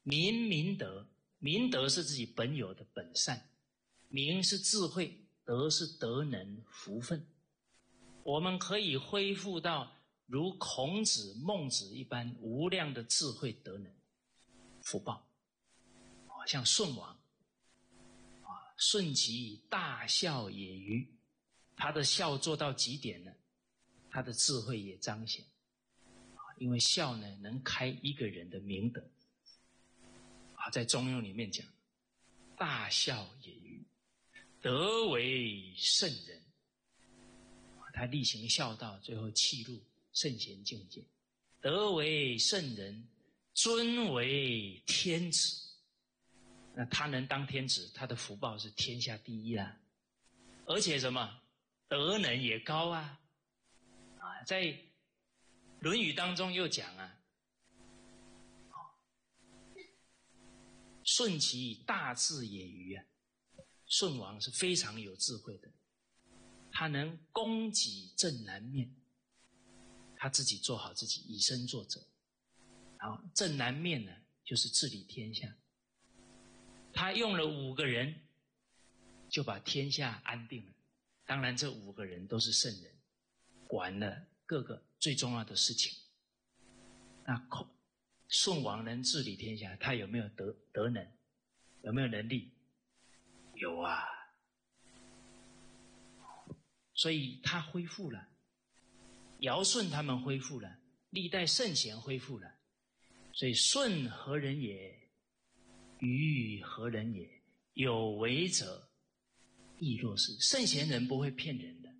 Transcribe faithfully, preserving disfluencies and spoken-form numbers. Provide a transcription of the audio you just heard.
明明德，明德是自己本有的本善，明是智慧，德是德能福分。我们可以恢复到如孔子、孟子一般无量的智慧、德能、福报。像舜王，舜其大孝也余，他的孝做到极点了，他的智慧也彰显。因为孝呢，能开一个人的明德。啊，在中庸里面讲，大孝也余，德为圣人。他力行孝道，最后契入圣贤境界。德为圣人，尊为天子。那他能当天子，他的福报是天下第一啊！而且什么德能也高啊！啊，在《论语》当中又讲啊，舜其大智也余啊！舜王是非常有智慧的，他能供给正南面，他自己做好自己，以身作则。然后正南面呢，就是治理天下。他用了五个人，就把天下安定了。当然，这五个人都是圣人，管了各个最重要的事情。那舜王能治理天下，他有没有德德能？有没有能力？有啊。所以他恢复了，尧舜他们恢复了，历代圣贤恢复了。所以舜何人也？禹何人也？有为者亦若是。圣贤人不会骗人的。